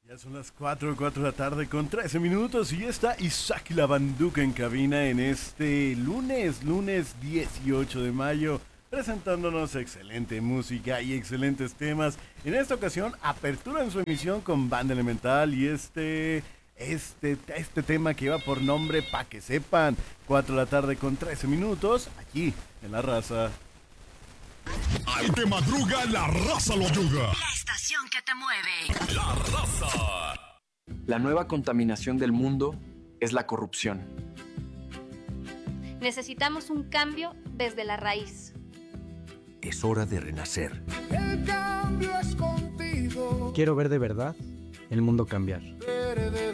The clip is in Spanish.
Ya son las 4 de la tarde con 13 minutos y está Isaac la Banduca en cabina en este lunes 18 de mayo, presentándonos excelente música y excelentes temas. En esta ocasión, apertura en su emisión con Banda Elemental y este tema que va por nombre Pa' que sepan, 4 de la tarde con 13 minutos, aquí en La Raza. Al que madruga, la raza lo yuga. La estación que te mueve. La raza. La nueva contaminación del mundo es la corrupción. Necesitamos un cambio desde la raíz. Es hora de renacer. El cambio es contigo. Quiero ver de verdad el mundo cambiar. Heredero